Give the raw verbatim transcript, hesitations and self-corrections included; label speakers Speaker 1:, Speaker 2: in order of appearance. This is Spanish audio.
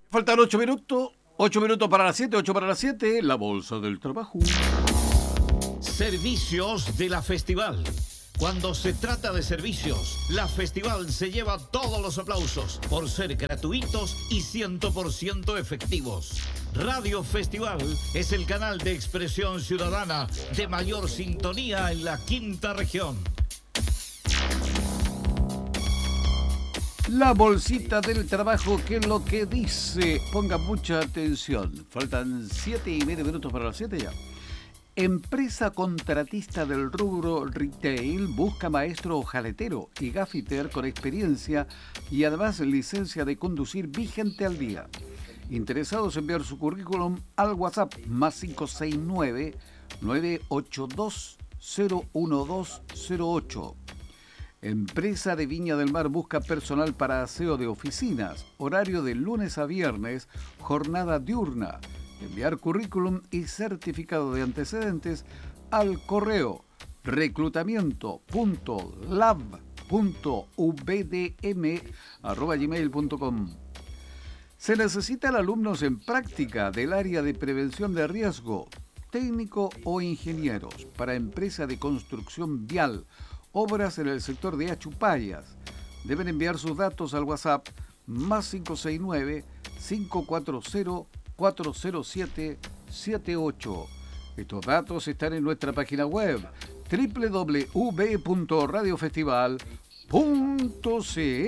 Speaker 1: Faltan ocho minutos. Ocho minutos para las siete, ocho para las siete. La bolsa del trabajo.
Speaker 2: Servicios de la Festival. Cuando se trata de servicios, la Festival se lleva todos los aplausos por ser gratuitos y cien por ciento efectivos. Radio Festival es el canal de expresión ciudadana de mayor sintonía en la quinta región.
Speaker 1: La bolsita del trabajo, ¿qué es lo que dice? Ponga mucha atención. Faltan siete y medio minutos para las siete ya. Empresa contratista del rubro retail busca maestro hojaletero y gafiter con experiencia y además licencia de conducir vigente al día. Interesados en enviar su currículum al WhatsApp más cinco seis nueve, nueve ocho dos, cero uno dos cero ocho. Empresa de Viña del Mar busca personal para aseo de oficinas, horario de lunes a viernes, jornada diurna. Enviar currículum y certificado de antecedentes al correo reclutamiento punto lab punto u b d m arroba gmail punto com. Se necesitan alumnos en práctica del área de prevención de riesgo, técnico o ingenieros para empresa de construcción vial, obras en el sector de Achupayas. Deben enviar sus datos al WhatsApp más cinco seis nueve, cinco cuatro cero, cuatro cero siete, siete ocho. Estos datos están en nuestra página web doble u doble u doble u punto radio festival punto c l.